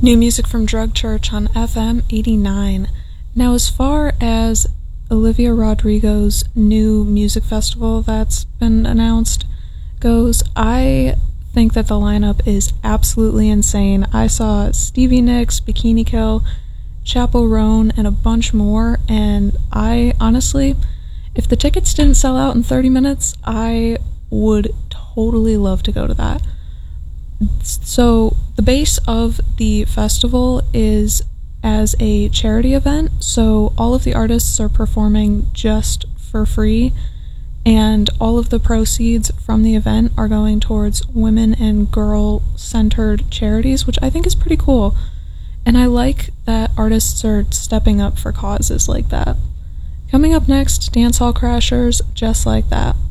New music from Drug Church on FM 89. Now, as far as Olivia Rodrigo's new music festival that's been announced goes, I think that the lineup is absolutely insane. I saw Stevie Nicks, Bikini Kill, Chappell Roan, and a bunch more, and I honestly, if the tickets didn't sell out in 30 minutes, I would totally love to go to that. So the base of the festival is as a charity event, so all of the artists are performing just for free, and all of the proceeds from the event are going towards women and girl-centered charities, which I think is pretty cool. And I like that artists are stepping up for causes like that. Coming up next, Dancehall Crashers, Just Like That.